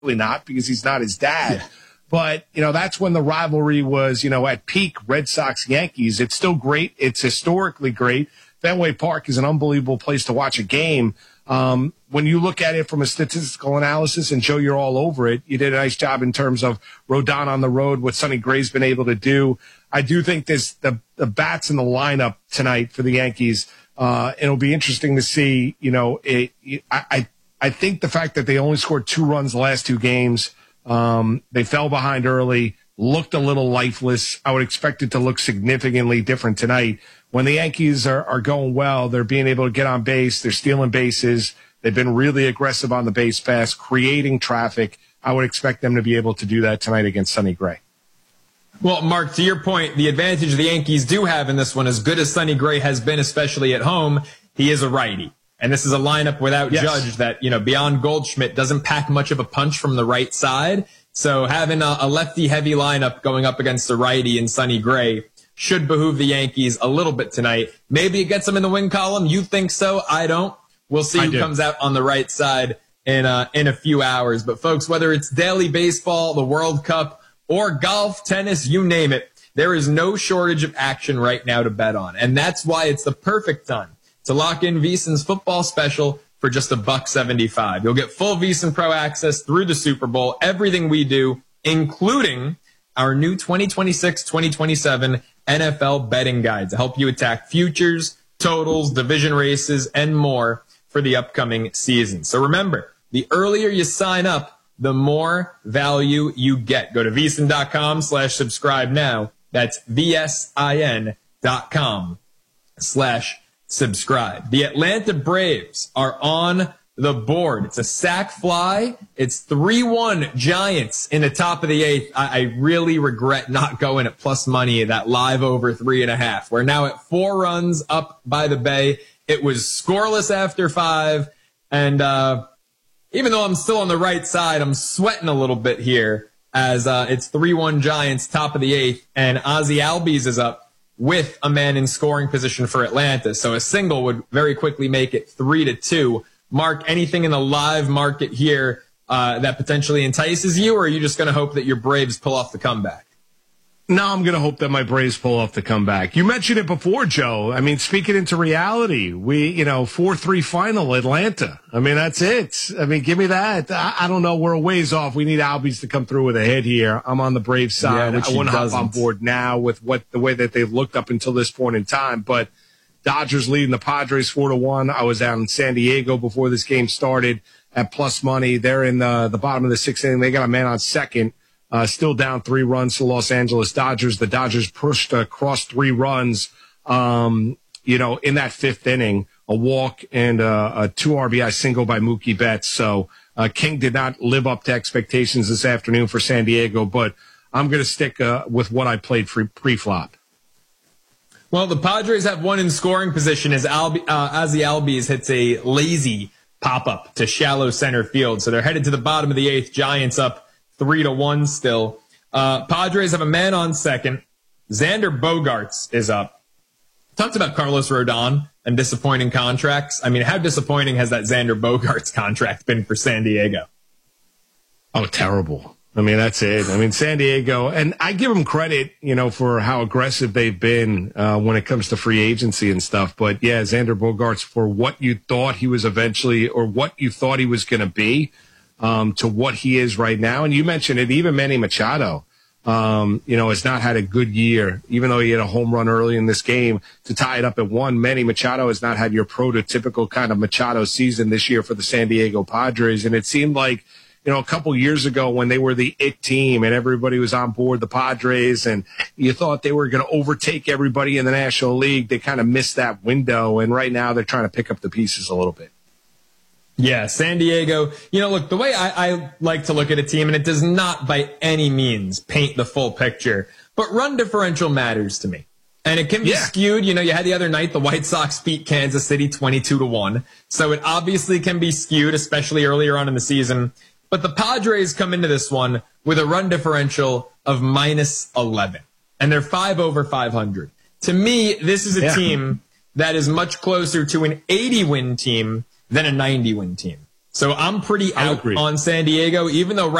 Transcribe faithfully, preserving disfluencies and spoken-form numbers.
Really not, because he's not his dad. Yeah. But, you know, that's when the rivalry was, you know, at peak, Red Sox Yankees. It's still great. It's historically great. Fenway Park is an unbelievable place to watch a game. Um, when you look at it from a statistical analysis, and Joe, you're all over it, you did a nice job in terms of Rodon on the road, what Sonny Gray's been able to do. I do think this, the, the bats in the lineup tonight for the Yankees, uh, it'll be interesting to see, you know, it, I, I, I think the fact that they only scored two runs the last two games, um, they fell behind early, looked a little lifeless. I would expect it to look significantly different tonight. When the Yankees are, are going well, they're being able to get on base, they're stealing bases, they've been really aggressive on the base pass, creating traffic. I would expect them to be able to do that tonight against Sonny Gray. Well, Mark, to your point, the advantage the Yankees do have in this one, as good as Sonny Gray has been, especially at home, he is a righty. And this is a lineup without yes. Judge that, you know, beyond Goldschmidt, doesn't pack much of a punch from the right side. So having a, a lefty-heavy lineup going up against a righty in Sonny Gray should behoove the Yankees a little bit tonight. Maybe it gets them in the win column. You think so? I don't. We'll see I who do. comes out on the right side in uh, in a few hours. But, folks, whether it's daily baseball, the World Cup, or golf, tennis, you name it, there is no shortage of action right now to bet on. And that's why it's the perfect time to lock in VSiN's football special for just a buck seventy-five. You'll get full VSiN Pro access through the Super Bowl, everything we do, including our new twenty twenty-six twenty twenty-seven N F L betting guide to help you attack futures, totals, division races, and more for the upcoming season. So remember, the earlier you sign up, the more value you get. Go to VSiN.com slash subscribe now. That's V-S-I-N dot com slash subscribe. The Atlanta Braves are on the board. It's a sack fly. It's three one Giants in the top of the eighth. I, I really regret not going at plus money, that live over three and a half. We're now at four runs up by the Bay. It was scoreless after five. And uh, even though I'm still on the right side, I'm sweating a little bit here as uh, it's three one Giants, top of the eighth. And Ozzie Albies is up with a man in scoring position for Atlanta. So a single would very quickly make it three to two. Mark, anything in the live market here uh, that potentially entices you, or are you just going to hope that your Braves pull off the comeback? No, I'm going to hope that my Braves pull off the comeback. You mentioned it before, Joe. I mean, speaking into reality, we, you know, four three final Atlanta. I mean, that's it. I mean, give me that. I, I don't know. We're a ways off. We need Albies to come through with a hit here. I'm on the Braves side. Yeah, I want to hop on board now with what the way that they've looked up until this point in time. But Dodgers leading the Padres four to one. I was out in San Diego before this game started at plus money. They're in the, the bottom of the sixth inning. They got a man on second. Uh, still down three runs to Los Angeles Dodgers. The Dodgers pushed across three runs, um, you know, in that fifth inning, a walk and a, a two R B I single by Mookie Betts. So uh, King did not live up to expectations this afternoon for San Diego, but I'm going to stick uh, with what I played for pre-flop. Well, the Padres have one in scoring position as Albi, uh, Ozzie Albies hits a lazy pop-up to shallow center field. So they're headed to the bottom of the eighth. Giants up Three to one still. Uh, Padres have a man on second. Xander Bogaerts is up. Talked about Carlos Rodon and disappointing contracts. I mean, how disappointing has that Xander Bogaerts contract been for San Diego? Oh, terrible. I mean, that's it. I mean, San Diego, and I give them credit, you know, for how aggressive they've been uh, when it comes to free agency and stuff. But yeah, Xander Bogaerts, for what you thought he was eventually, or what you thought he was going to be, Um, to what he is right now. And you mentioned it, even Manny Machado, um, you know, has not had a good year, even though he had a home run early in this game to tie it up at one. Manny Machado has not had your prototypical kind of Machado season this year for the San Diego Padres. And it seemed like, you know, a couple years ago when they were the it team and everybody was on board the Padres and you thought they were going to overtake everybody in the National League, they kind of missed that window. And right now they're trying to pick up the pieces a little bit. Yeah, San Diego. You know, look, the way I, I like to look at a team, and it does not by any means paint the full picture, but run differential matters to me. And it can be yeah. skewed. You know, you had the other night, the White Sox beat Kansas City twenty-two to one. So it obviously can be skewed, especially earlier on in the season. But the Padres come into this one with a run differential of minus eleven. And they're five over five hundred. To me, this is a yeah. team that is much closer to an eighty win team than a ninety win team. So I'm pretty out on San Diego, even though